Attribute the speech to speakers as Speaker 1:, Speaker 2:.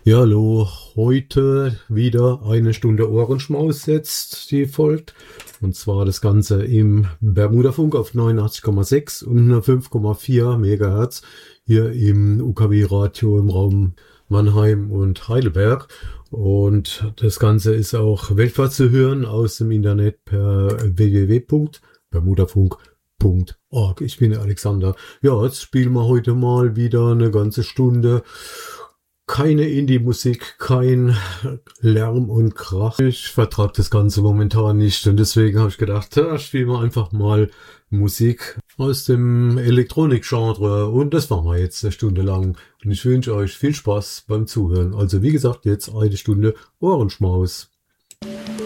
Speaker 1: Ja, hallo, heute wieder eine Stunde Ohrenschmaus jetzt, die folgt. Und zwar das Ganze im Bermudafunk auf 89,6 und 105,4 Megahertz hier im UKW-Radio im Raum Mannheim und Heidelberg. Und das Ganze ist auch weltweit zu hören aus dem Internet per www.bermudafunk.org. Ich bin der Alexander. Ja, jetzt spielen wir heute mal wieder eine ganze Stunde. Keine Indie-Musik, kein Lärm und Krach. Ich vertrage das Ganze momentan nicht und deswegen habe ich gedacht, spielen wir einfach mal Musik aus dem Elektronik-Genre und das machen wir jetzt eine Stunde lang. Und ich wünsche euch viel Spaß beim Zuhören. Also wie gesagt, jetzt eine Stunde Ohrenschmaus.